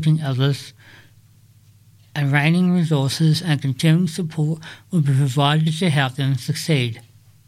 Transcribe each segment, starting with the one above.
others, arranging resources and continuing support will be provided to help them succeed.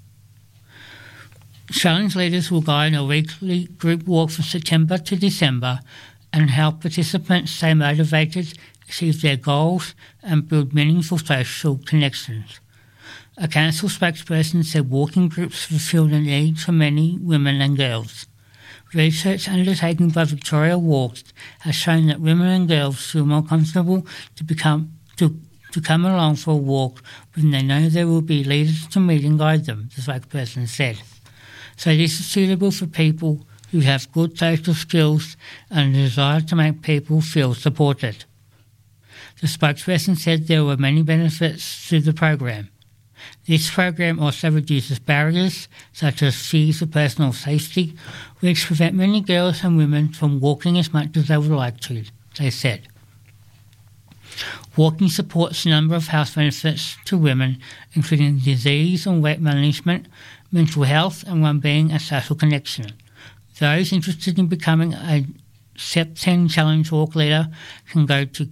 Challenge leaders will guide a weekly group walk from September to December and help participants stay motivated, achieve their goals and build meaningful social connections. A council spokesperson said walking groups fulfil the need for many women and girls. Research undertaken by Victoria Walks has shown that women and girls feel more comfortable to come along for a walk when they know there will be leaders to meet and guide them, the spokesperson said. So this is suitable for people who have good social skills and a desire to make people feel supported. The spokesperson said there were many benefits to the program. This program also reduces barriers such as fears of personal safety, which prevent many girls and women from walking as much as they would like to, they said. Walking supports a number of health benefits to women, including disease and weight management, mental health and well-being and social connection. Those interested in becoming a SEP 10 Challenge Walk leader can go to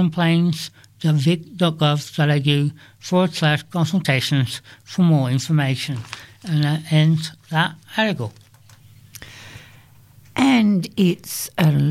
goldenplains.vic.gov.au/consultations for more information. And that ends that article. And it's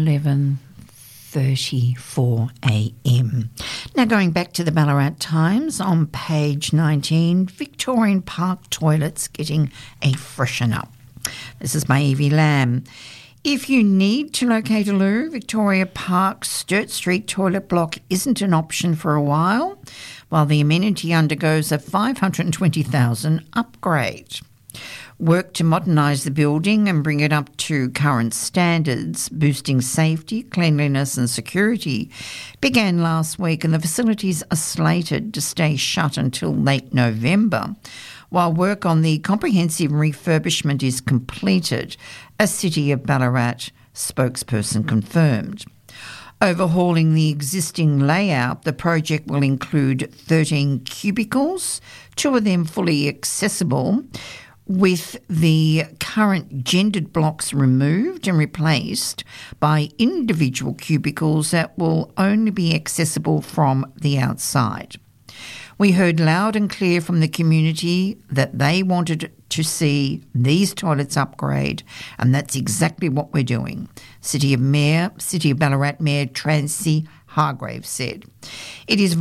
11:34 a.m. Now going back to the Ballarat Times on page 19, Victorian Park toilets getting a freshen up. This is by Evie Lamb. If you need to locate a loo, Victoria Park's Sturt Street toilet block isn't an option for a while the amenity undergoes a $520,000 upgrade. Work to modernise the building and bring it up to current standards, boosting safety, cleanliness and security, began last week, and the facilities are slated to stay shut until late November, while work on the comprehensive refurbishment is completed, a City of Ballarat spokesperson confirmed. Overhauling the existing layout, the project will include 13 cubicles, 2 of them fully accessible, with the current gendered blocks removed and replaced by individual cubicles that will only be accessible from the outside. We heard loud and clear from the community that they wanted to see these toilets upgrade, and that's exactly what we're doing, City of Ballarat Mayor Tracy Hargrave said. It is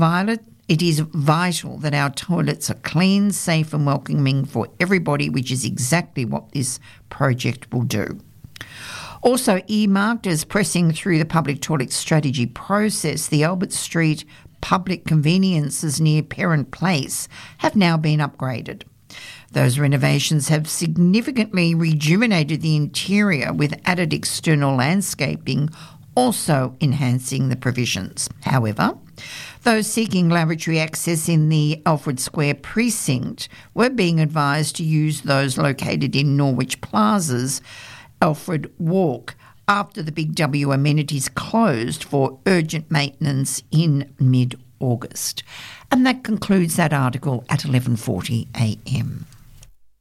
vital that our toilets are clean, safe and welcoming for everybody, which is exactly what this project will do. Also earmarked as pressing through the public toilet strategy process, the Albert Street public conveniences near Perrin Place have now been upgraded. Those renovations have significantly rejuvenated the interior with added external landscaping, also enhancing the provisions. However, those seeking lavatory access in the Alfred Square precinct were being advised to use those located in Norwich Plaza's Alfred Walk after the Big W amenities closed for urgent maintenance in mid-August. And that concludes that article at 11:40 a.m.